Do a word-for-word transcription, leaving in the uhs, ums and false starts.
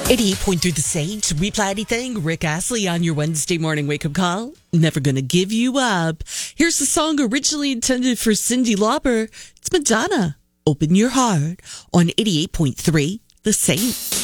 eighty-eight point three The Saint. Replay anything. Rick Astley on your Wednesday morning wake-up call. Never gonna give you up. Here's the song originally intended for Cyndi Lauper. It's Madonna. Open Your Heart on eighty-eight point three The Saint.